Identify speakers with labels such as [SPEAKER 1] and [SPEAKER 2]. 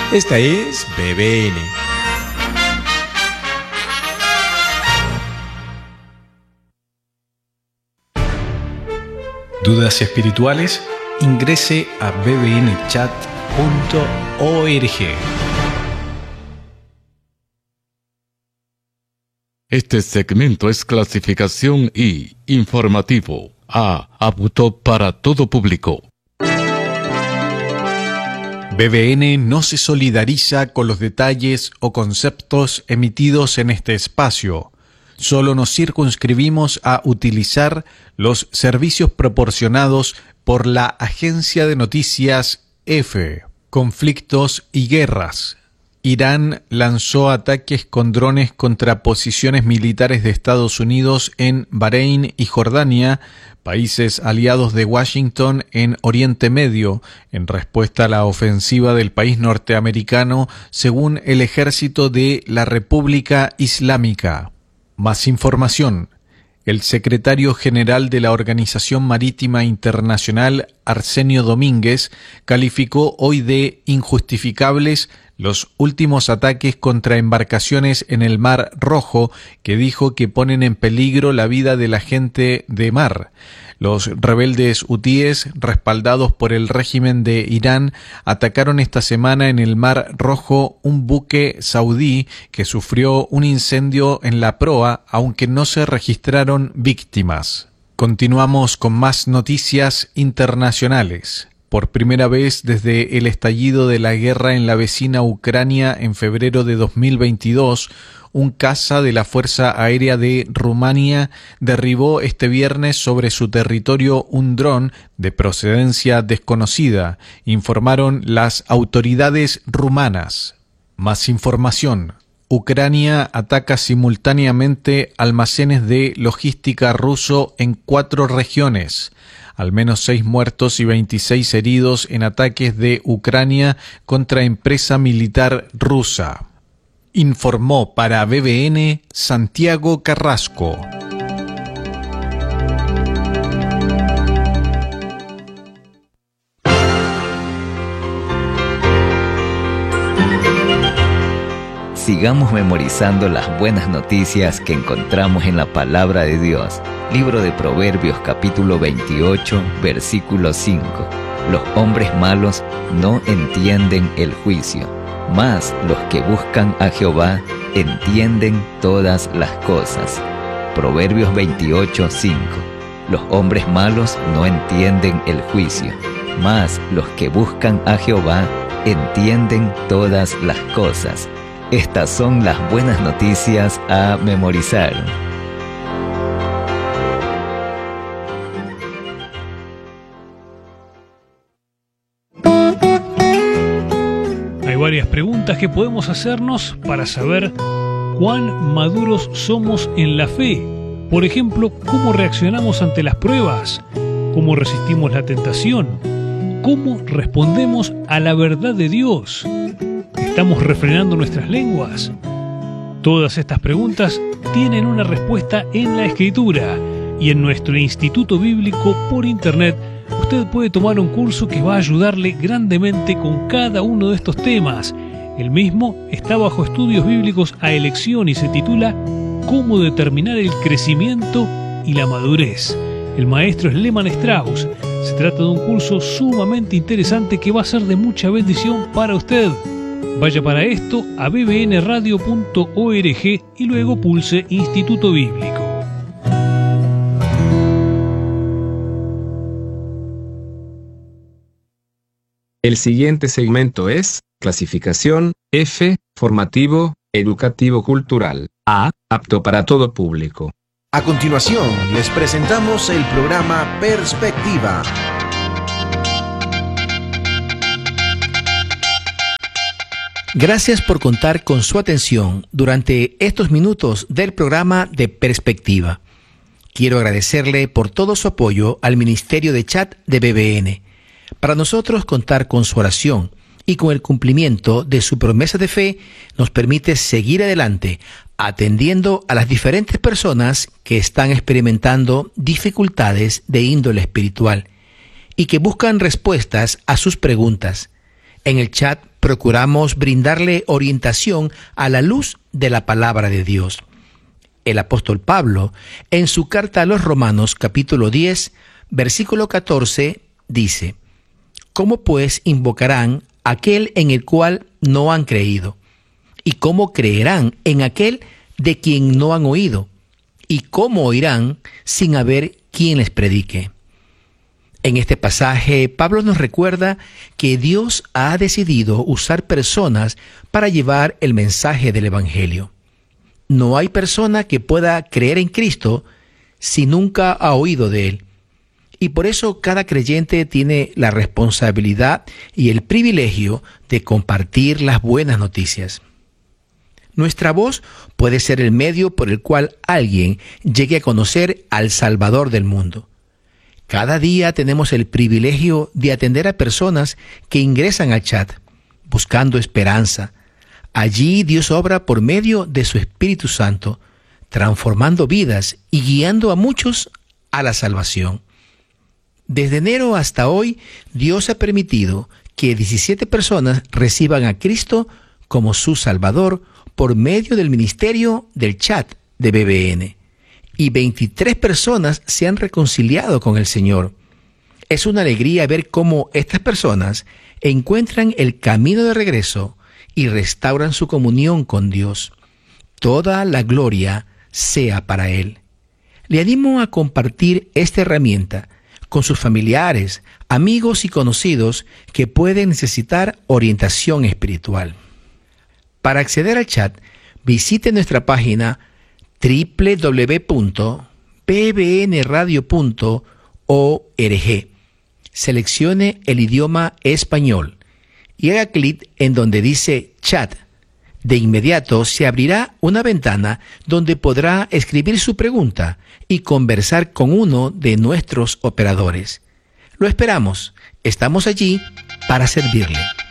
[SPEAKER 1] Esta es BBN. ¿Dudas espirituales? Ingrese a bbnchat.org.
[SPEAKER 2] Este segmento es clasificación I, informativo, A, apto para todo público.
[SPEAKER 1] BBN no se solidariza con los detalles o conceptos emitidos en este espacio. Solo nos circunscribimos a utilizar los servicios proporcionados por la agencia de noticias EFE. Conflictos y guerras. Irán lanzó ataques con drones contra posiciones militares de Estados Unidos en Bahrein y Jordania, países aliados de Washington en Oriente Medio, en respuesta a la ofensiva del país norteamericano, según el ejército de la República Islámica. Más información. El secretario general de la Organización Marítima Internacional, Arsenio Domínguez, calificó hoy de injustificables los últimos ataques contra embarcaciones en el Mar Rojo, que dijo que ponen en peligro la vida de la gente de mar. Los rebeldes hutíes, respaldados por el régimen de Irán, atacaron esta semana en el Mar Rojo un buque saudí que sufrió un incendio en la proa, aunque no se registraron víctimas. Continuamos con más noticias internacionales. Por primera vez desde el estallido de la guerra en la vecina Ucrania en febrero de 2022, un caza de la Fuerza Aérea de Rumania derribó este viernes sobre su territorio un dron de procedencia desconocida, informaron las autoridades rumanas. Más información. Ucrania ataca simultáneamente almacenes de logística ruso en 4 regiones. Al menos 6 muertos y 26 heridos en ataques de Ucrania contra empresa militar rusa. Informó para BBN Santiago Carrasco.
[SPEAKER 3] Sigamos memorizando las buenas noticias que encontramos en la Palabra de Dios. Libro de Proverbios, capítulo 28, versículo 5. Los hombres malos no entienden el juicio, mas los que buscan a Jehová entienden todas las cosas. Proverbios 28, 5. Los hombres malos no entienden el juicio, mas los que buscan a Jehová entienden todas las cosas. Estas son las buenas noticias a memorizar.
[SPEAKER 4] Hay varias preguntas que podemos hacernos para saber cuán maduros somos en la fe. Por ejemplo, ¿cómo reaccionamos ante las pruebas? ¿Cómo resistimos la tentación? ¿Cómo respondemos a la verdad de Dios? ¿Estamos refrenando nuestras lenguas? Todas estas preguntas tienen una respuesta en la Escritura, y en nuestro Instituto Bíblico por Internet usted puede tomar un curso que va a ayudarle grandemente con cada uno de estos temas. El mismo está bajo estudios bíblicos a elección y se titula ¿Cómo determinar el crecimiento y la madurez? El maestro es Lehman Strauss. Se trata de un curso sumamente interesante que va a ser de mucha bendición para usted. Vaya para esto a bbnradio.org y luego pulse Instituto Bíblico.
[SPEAKER 5] El siguiente segmento es clasificación F, formativo, educativo cultural. A, apto para todo público.
[SPEAKER 6] A continuación, les presentamos el programa Perspectiva.
[SPEAKER 7] Gracias por contar con su atención durante estos minutos del programa de Perspectiva. Quiero agradecerle por todo su apoyo al Ministerio de Chat de BBN. Para nosotros, contar con su oración y con el cumplimiento de su promesa de fe nos permite seguir adelante, atendiendo a las diferentes personas que están experimentando dificultades de índole espiritual y que buscan respuestas a sus preguntas. En el chat procuramos brindarle orientación a la luz de la palabra de Dios. El apóstol Pablo, en su carta a los Romanos, capítulo 10, versículo 14, dice: ¿Cómo pues invocarán aquel en el cual no han creído? ¿Y cómo creerán en aquel de quien no han oído? ¿Y cómo oirán sin haber quien les predique? En este pasaje, Pablo nos recuerda que Dios ha decidido usar personas para llevar el mensaje del Evangelio. No hay persona que pueda creer en Cristo si nunca ha oído de Él. Y por eso cada creyente tiene la responsabilidad y el privilegio de compartir las buenas noticias. Nuestra voz puede ser el medio por el cual alguien llegue a conocer al Salvador del mundo. Cada día tenemos el privilegio de atender a personas que ingresan al chat, buscando esperanza. Allí Dios obra por medio de su Espíritu Santo, transformando vidas y guiando a muchos a la salvación. Desde enero hasta hoy, Dios ha permitido que 17 personas reciban a Cristo como su Salvador por medio del ministerio del chat de BBN. Y 23 personas se han reconciliado con el Señor. Es una alegría ver cómo estas personas encuentran el camino de regreso y restauran su comunión con Dios. Toda la gloria sea para Él. Le animo a compartir esta herramienta con sus familiares, amigos y conocidos que pueden necesitar orientación espiritual. Para acceder al chat, visite nuestra página www.bbnradio.org. Seleccione el idioma español y haga clic en donde dice chat. De inmediato se abrirá una ventana donde podrá escribir su pregunta y conversar con uno de nuestros operadores. Lo esperamos. Estamos allí para servirle.